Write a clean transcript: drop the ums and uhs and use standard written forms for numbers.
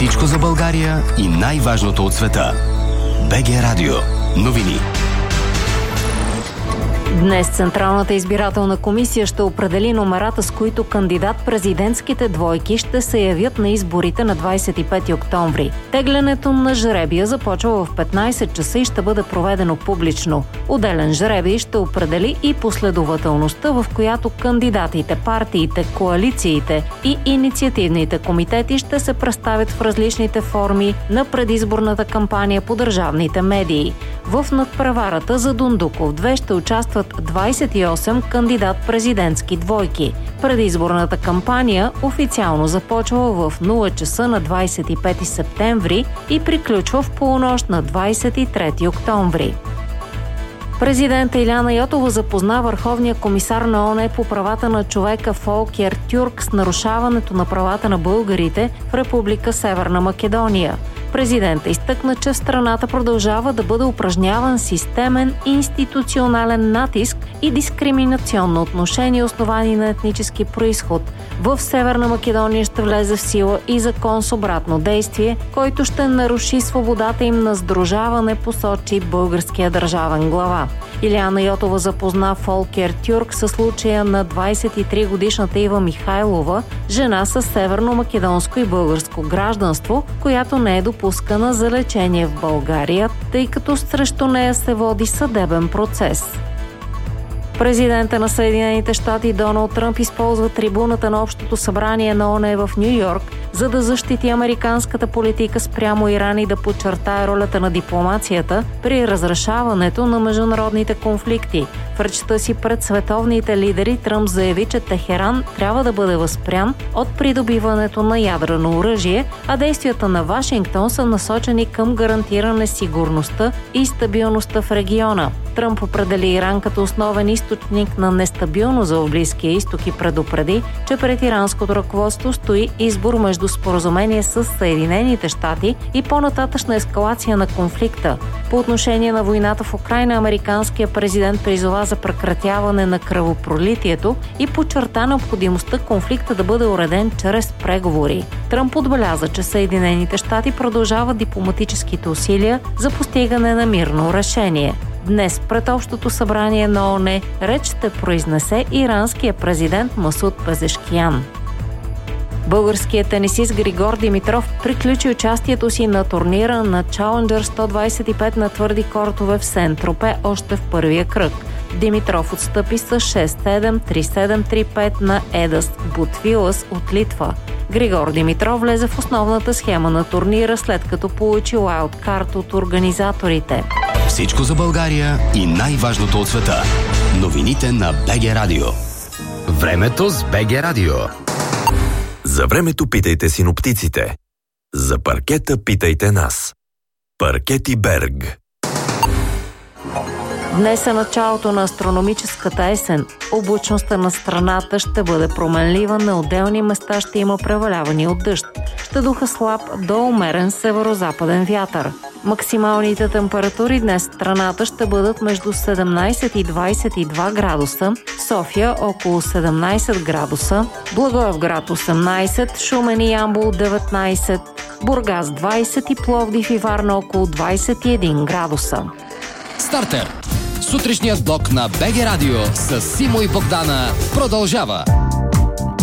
Всичко за България и най-важното от света. БГ Радио. Новини. Днес Централната избирателна комисия ще определи номерата, с които кандидат-президентските двойки ще се явят на изборите на 25 октомври. Теглянето на жребия започва в 15 часа и ще бъде проведено публично. Отделен жребий ще определи и последователността, в която кандидатите, партиите, коалициите и инициативните комитети ще се представят в различните форми на предизборната кампания по държавните медии. В надпреварата за Дондуков 2 ще участват 28 кандидат-президентски двойки. Предизборната кампания официално започва в 0 часа на 25 септември и приключва в полунощ на 23 октомври. Президента Иляна Йотова запозна Върховния комисар на ООН по правата на човека Фолкер Тюрк с нарушаването на правата на българите в Република Северна Македония. Президентът изтъкна, че в страната продължава да бъде упражняван системен институционален натиск и дискриминационно отношение, основани на етнически произход. В Северна Македония ще влезе в сила и закон с обратно действие, който ще наруши свободата им на сдружаване, посочи българския държавен глава. Иляна Йотова запозна Фолкер Тюрк със случая на 23-годишната Ива Михайлова, жена със северно-македонско и българско гражданство, която не е допускана за лечение в България, тъй като срещу нея се води съдебен процес. Президентът на Съединените щати Доналд Тръмп използва трибуната на Общото събрание на ООН в Ню Йорк, за да защити американската политика спрямо Иран и да подчертае ролята на дипломацията при разрешаването на международните конфликти. В речта си пред световните лидери Тръмп заяви, че Техеран трябва да бъде възпрян от придобиването на ядрено оръжие, а действията на Вашингтон са насочени към гарантиране сигурността и стабилността в региона. Тръмп определи Иран като основен източник на нестабилност в Близкия изток и предупреди, че пред иранското ръководство стои избор между споразумение с Съединените щати и по-нататъчна ескалация на конфликта. По отношение на войната в Украйна, американският президент призова за прекратяване на кръвопролитието и подчерта необходимостта конфликта да бъде уреден чрез преговори. Тръмп отбеляза, че Съединените щати продължават дипломатическите усилия за постигане на мирно решение. Днес пред Общото събрание на ООН реч ще произнесе иранския президент Масуд Пезешкиян. Българският тенисист Григор Димитров приключи участието си на турнира на Challenger 125 на твърди кортове в Сен-Тропе още в първия кръг. Димитров отстъпи с 6-7, 3-7, 3-5 на Едас Бутвилас от Литва. Григор Димитров влезе в основната схема на турнира, след като получи уайлдкарт от организаторите. Всичко за България и най-важното от света. Новините на БГ Радио. Времето с БГ Радио. За времето питайте синоптиците. За паркета питайте нас. Паркети Берг. Днес е началото на астрономическата есен. Облачността на страната ще бъде променлива, на отделни места ще има преваляване от дъжд. Ще духа слаб до умерен северо-западен вятър. Максималните температури днес в страната ще бъдат между 17 и 22 градуса, София около 17 градуса, Благоевград 18, Шумен и Ямбол 19, Бургас 20 и Пловдив и Варна около 21 градуса. Стартер! Сутрешният блок на БГ Радио с Симо и Богдана продължава.